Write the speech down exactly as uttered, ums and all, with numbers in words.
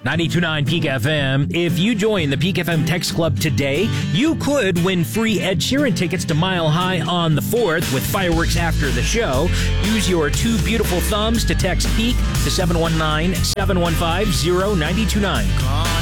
ninety-two point nine Peak F M. If you join the Peak F M Text Club today, you could win free Ed Sheeran tickets to Mile High on the fourth with fireworks after the show. Use your two beautiful thumbs to text PEAK to seven one nine, seven one five, zero nine two nine.